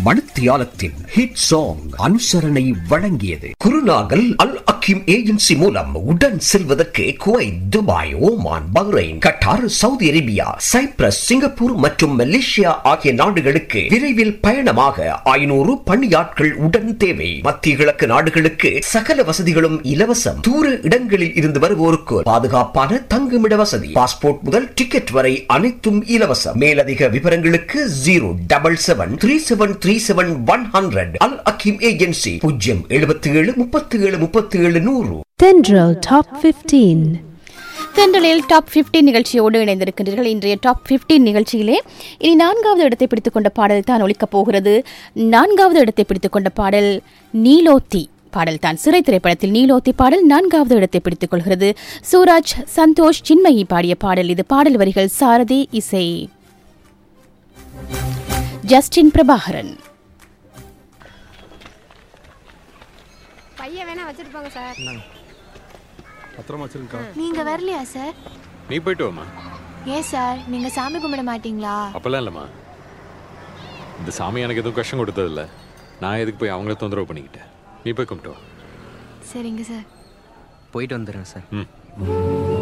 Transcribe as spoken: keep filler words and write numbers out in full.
மணித்தியாலத்தின் hit song அனுசரணை வழங்கியது. குருநாகல் அல் Hakeem agency மூலம் உடன் செல்வதற்கு Kuwait, Dubai, Oman, Bahrain, Khattar, Saudi Arabia, Cyprus, Singapore மற்றும் மலேசியா ஆகிய நாடுகளுக்கு விரைவில் பயணமாக ஐநூறு பணியாட்கள் உடன் தேவை. மத்திய கிழக்கு நாடுகளுக்கு சகல வசதிகளும் இலவசம். தூர இடங்களில் இருந்து வருவோருக்கு பாதுகாப்பான தங்குமிட வசதி, பாஸ்போர்ட் முதல் டிக்கெட் வரை அனைத்தும் இலவசம். மேலதிக விவரங்களுக்கு zero double seven three seven three seven one hundred. அல் அக்கீம் ஏஜென்சி பூஜ்ஜியம் எழுபத்தி ஏழு முப்பத்தி ஏழு முப்பத்தி ஏழு நூறு. தென்றல் டாப் பதினைந்து. தென்றலில் டாப் பதினைந்து நிகழ்ச்சியோடு இணைந்திருக்கின்றீர்கள். இன்றைய டாப் பதினைந்து நிகழ்ச்சியிலே இனி நான்காவது இடத்தை பிடித்துக் கொண்ட பாடல் தான் ஒலிக்கப் போகிறது. நான்காவது இடத்தை பிடித்துக் கொண்ட பாடல் நீலோத்தி பாடல் தான். சிறை திரைப்படத்தில் நீலோத்தி பாடல் நான்காவது இடத்தை பிடித்துக் கொள்கிறது. சூராஜ், சந்தோஷ், சின்மயி பாடிய பாடல் இது. பாடல் வரிகள் சாரதி, இசை ஜஸ்டின் பிரபாகரன். பையன் வேணா வச்சிருப்பாங்க சார். பத்திரமா வச்சிருக்கா. நீங்க வரலையா சார்? நீ போயிட்டு வாமா. ஏன் சார், நீங்க சாமி கும்பிட மாட்டீங்களா? அப்பெல்லாம் இல்லம்மா, இந்த சாமி எனக்கு எதுவும் கஷ்டம் கொடுத்ததில்ல. நான் எதுக்கு போய் அவங்கள தொந்தரவு பண்ணிக்கிட்டேன். நீ போய் கும்பிட்டு வா. சரிங்க சார். போயிட்டு வந்துடுறேன் சார். ம்.